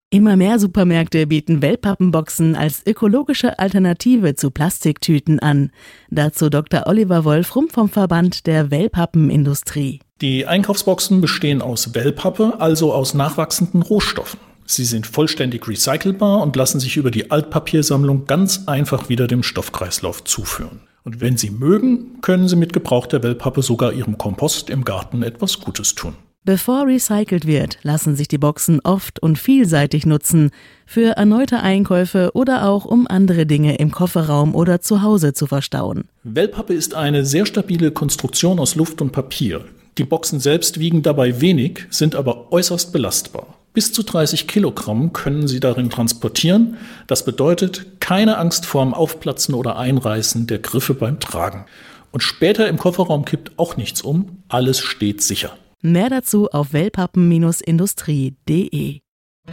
Immer mehr Supermärkte bieten Wellpappenboxen als ökologische Alternative zu Plastiktüten an. Dazu Dr. Oliver Wolfrum vom Verband der Wellpappenindustrie. Die Einkaufsboxen bestehen aus Wellpappe, also aus nachwachsenden Rohstoffen. Sie sind vollständig recycelbar und lassen sich über die Altpapiersammlung ganz einfach wieder dem Stoffkreislauf zuführen. Und wenn Sie mögen, können Sie mit gebrauchter Wellpappe sogar Ihrem Kompost im Garten etwas Gutes tun. Bevor recycelt wird, lassen sich die Boxen oft und vielseitig nutzen, für erneute Einkäufe oder auch um andere Dinge im Kofferraum oder zu Hause zu verstauen. Wellpappe ist eine sehr stabile Konstruktion aus Luft und Papier. Die Boxen selbst wiegen dabei wenig, sind aber äußerst belastbar. Bis zu 30 Kilogramm können sie darin transportieren. Das bedeutet keine Angst vorm Aufplatzen oder Einreißen der Griffe beim Tragen. Und später im Kofferraum kippt auch nichts um, alles steht sicher. Mehr dazu auf wellpappen-industrie.de.